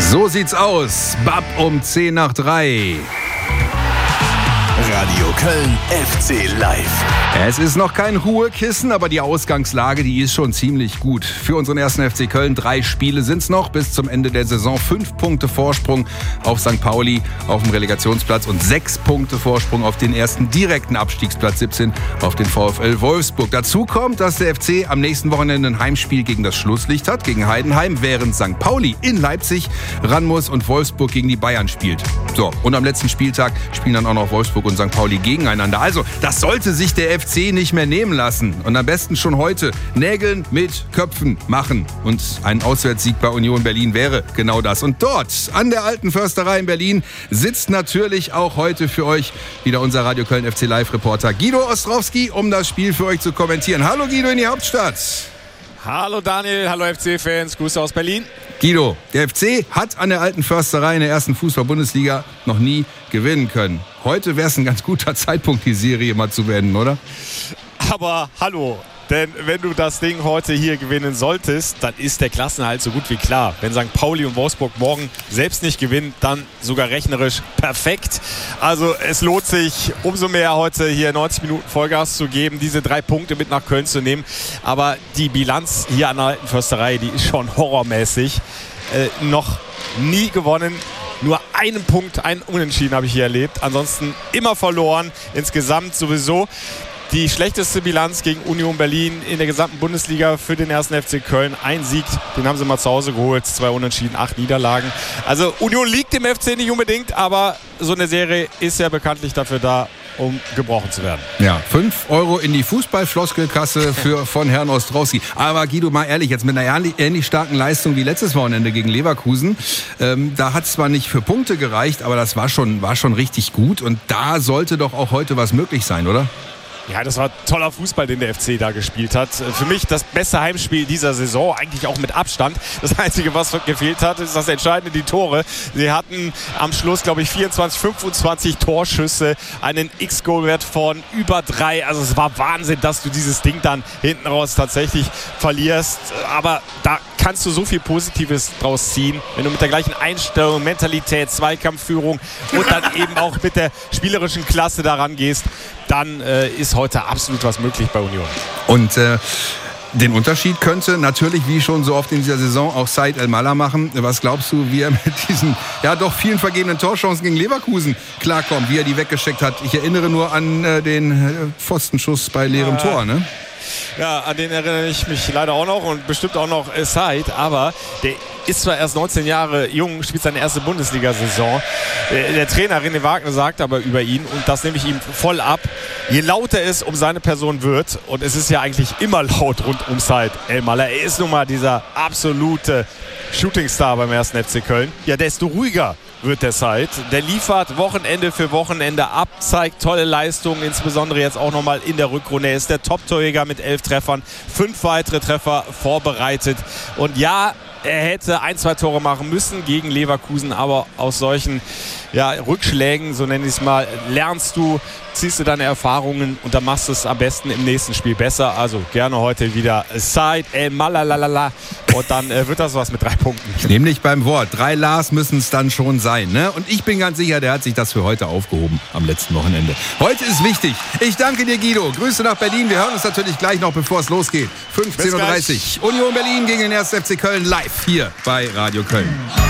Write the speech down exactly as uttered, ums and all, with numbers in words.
So sieht's aus. Bab um zehn nach drei. Radio Köln F C Live. Es ist noch kein Ruhekissen, aber die Ausgangslage, die ist schon ziemlich gut. Für unseren ersten F C Köln drei Spiele sind's noch bis zum Ende der Saison. Fünf Punkte Vorsprung auf Sankt Pauli auf dem Relegationsplatz und sechs Punkte Vorsprung auf den ersten direkten Abstiegsplatz siebzehn auf den VfL Wolfsburg. Dazu kommt, dass der F C am nächsten Wochenende ein Heimspiel gegen das Schlusslicht hat, gegen Heidenheim, während Sankt Pauli in Leipzig ran muss und Wolfsburg gegen die Bayern spielt. So, und am letzten Spieltag spielen dann auch noch Wolfsburg und Sankt Pauli gegeneinander. Also, das sollte sich der F C nicht mehr nehmen lassen. Und am besten schon heute Nägeln mit Köpfen machen. Und ein Auswärtssieg bei Union Berlin wäre genau das. Und dort, an der Alten Försterei in Berlin, sitzt natürlich auch heute für euch wieder unser Radio Köln F C Live-Reporter Guido Ostrowski, um das Spiel für euch zu kommentieren. Hallo Guido in die Hauptstadt. Hallo Daniel, hallo F C-Fans, Grüße aus Berlin. Guido, der F C hat an der Alten Försterei in der ersten Fußball-Bundesliga noch nie gewinnen können. Heute wäre es ein ganz guter Zeitpunkt, die Serie mal zu beenden, oder? Aber hallo, denn wenn du das Ding heute hier gewinnen solltest, dann ist der Klassenerhalt so gut wie klar. Wenn Sankt Pauli und Wolfsburg morgen selbst nicht gewinnen, dann sogar rechnerisch perfekt. Also es lohnt sich umso mehr heute hier neunzig Minuten Vollgas zu geben, diese drei Punkte mit nach Köln zu nehmen. Aber die Bilanz hier an der Alten Försterei, die ist schon horrormäßig. Äh, noch nie gewonnen. Nur einen Punkt, einen Unentschieden habe ich hier erlebt. Ansonsten immer verloren. Insgesamt sowieso die schlechteste Bilanz gegen Union Berlin in der gesamten Bundesliga für den ersten F C Köln. Ein Sieg, den haben sie mal zu Hause geholt. Zwei Unentschieden, acht Niederlagen. Also Union liegt dem F C nicht unbedingt, aber so eine Serie ist ja bekanntlich dafür da, um gebrochen zu werden. Ja, fünf Euro in die Fußballfloskelkasse für von Herrn Ostrowski. Aber Guido, mal ehrlich, jetzt mit einer ähnlich starken Leistung wie letztes Wochenende gegen Leverkusen, ähm, da hat es zwar nicht für Punkte gereicht, aber das war schon, war schon richtig gut. Und da sollte doch auch heute was möglich sein, oder? Ja, das war toller Fußball, den der F C da gespielt hat. Für mich das beste Heimspiel dieser Saison, eigentlich auch mit Abstand. Das Einzige, was gefehlt hat, ist das Entscheidende, die Tore. Sie hatten am Schluss, glaube ich, vierundzwanzig, fünfundzwanzig Torschüsse, einen X-Goal-Wert von über drei. Also es war Wahnsinn, dass du dieses Ding dann hinten raus tatsächlich verlierst. Aber da kannst du so viel Positives draus ziehen, wenn du mit der gleichen Einstellung, Mentalität, Zweikampfführung und dann eben auch mit der spielerischen Klasse daran gehst, dann äh, ist heute absolut was möglich bei Union. Und äh, den Unterschied könnte natürlich, wie schon so oft in dieser Saison, auch Said El-Mallah machen. Was glaubst du, wie er mit diesen ja doch vielen vergebenen Torchancen gegen Leverkusen klarkommt, wie er die weggeschickt hat? Ich erinnere nur an äh, den äh, Pfostenschuss bei leerem äh, Tor, ne? Ja, an den erinnere ich mich leider auch noch und bestimmt auch noch Said, aber der ist zwar erst neunzehn Jahre jung, spielt seine erste Bundesliga-Saison. Der, der Trainer René Wagner sagt aber über ihn, und das nehme ich ihm voll ab, je lauter es um seine Person wird, und es ist ja eigentlich immer laut rund um Said El-Mallah, er ist nun mal dieser absolute Shootingstar beim ersten F C Köln, ja, desto ruhiger wird der Said. Der liefert Wochenende für Wochenende ab, zeigt tolle Leistungen, insbesondere jetzt auch nochmal in der Rückrunde. Er ist der Top-Torjäger mit elf Treffern, fünf weitere Treffer vorbereitet. Und ja, er hätte ein, zwei Tore machen müssen gegen Leverkusen, aber aus solchen ja, Rückschlägen, so nenne ich es mal, lernst du, ziehst du deine Erfahrungen und dann machst du es am besten im nächsten Spiel besser. Also gerne heute wieder Said El-Mallah und dann äh, wird das was mit drei Punkten. Ich nehme dich beim Wort. Drei Lars müssen es dann schon sein, ne? Und ich bin ganz sicher, der hat sich das für heute aufgehoben am letzten Wochenende. Heute ist wichtig. Ich danke dir, Guido. Grüße nach Berlin. Wir hören uns natürlich gleich noch, bevor es losgeht. fünfzehn Uhr dreißig. Union Berlin gegen den ersten F C Köln live hier bei Radio Köln.